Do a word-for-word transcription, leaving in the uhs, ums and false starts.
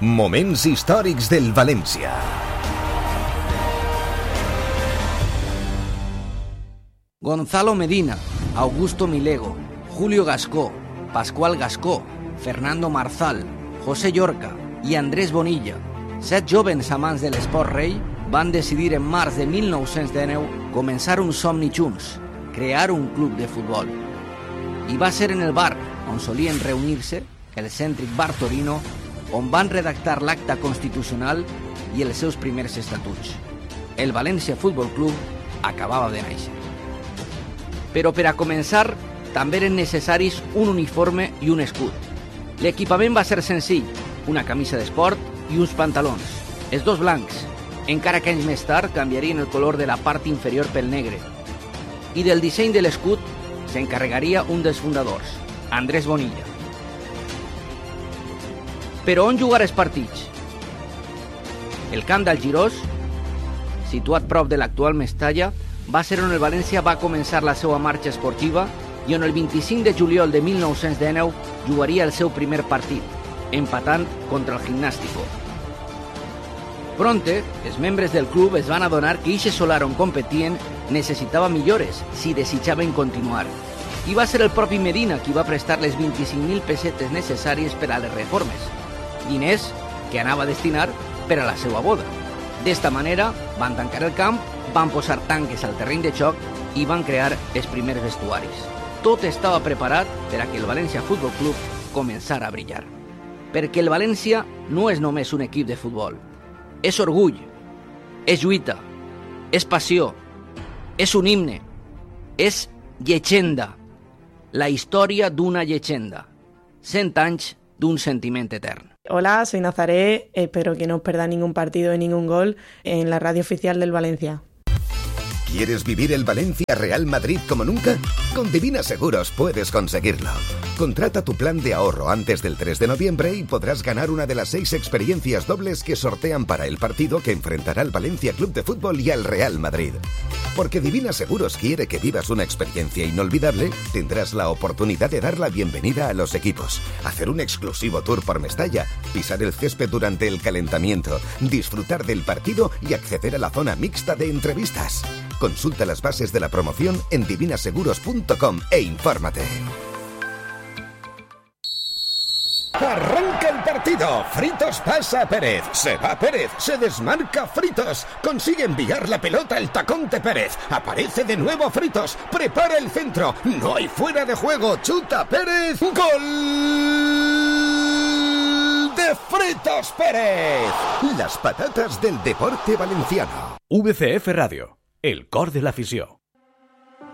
Moments històrics del València. Gonzalo Medina, Augusto Milego, Julio Gascó, Pascual Gascó, Fernando Marzal, José Llorca i Andrés Bonilla, set jovens amants de l'esport rei, van decidir en març de mil nou-cents dinou començar un somni junts, crear un club de futbol. I va ser en el bar on solien reunir-se, el cèntric bar Torino, on van redactar l'acta constitucional i els seus primers estatuts. El València Futbol Club acabava de néixer. Però per a començar, també eren necessaris un uniforme i un escut. L'equipament va ser senzill, una camisa d'esport i uns pantalons, els dos blancs, encara que anys més tard canviarien el color de la part inferior pel negre. I del disseny de l'escut s'encarregaria un dels fundadors, Andrés Bonilla. Però on jugar els partits? El camp d'Algirós, situat prop de l'actual Mestalla, va ser on el València va començar la seva marxa esportiva i on el vint-i-cinc de juliol de mil nou-cents dinou jugaria el seu primer partit, empatant contra el Gimnástico. Pronte, els membres del club es van adonar que eixe solar on competien necessitava millores si desitjaven continuar. I va ser el propi Medina qui va prestar les vint-i-cinc mil pessetes necessàries per a les reformes, diners que anava a destinar per a la seva boda. D'esta manera, van tancar el camp, van posar tanques al terreny de xoc i van crear els primers vestuaris. Tot estava preparat per a que el València Futbol Club començara a brillar. Perquè el València no és només un equip de futbol. És orgull, és lluita, és passió, és un himne, és llegenda, la història d'una llegenda, cent anys d'un sentiment etern. Hola, soy Nazaré, espero que no os perdáis ningún partido y ningún gol en la radio oficial del Valencia. ¿Quieres vivir el Valencia Real Madrid como nunca? Con Divina Seguros puedes conseguirlo. Contrata tu plan de ahorro antes del tres de noviembre y podrás ganar una de las seis experiencias dobles que sortean para el partido que enfrentará al Valencia Club de Fútbol y al Real Madrid. Porque Divina Seguros quiere que vivas una experiencia inolvidable, tendrás la oportunidad de dar la bienvenida a los equipos, hacer un exclusivo tour por Mestalla, pisar el césped durante el calentamiento, disfrutar del partido y acceder a la zona mixta de entrevistas. Consulta las bases de la promoción en divina seguros punto com e infórmate. Arranca el partido. Fritos pasa a Pérez. Se va Pérez. Se desmarca Fritos. Consigue enviar la pelota al tacón de Pérez. Aparece de nuevo Fritos. Prepara el centro. No hay fuera de juego. Chuta Pérez. ¡Gol de Fritos Pérez! Las patatas del deporte valenciano. V C F Radio. El cor de l'afició.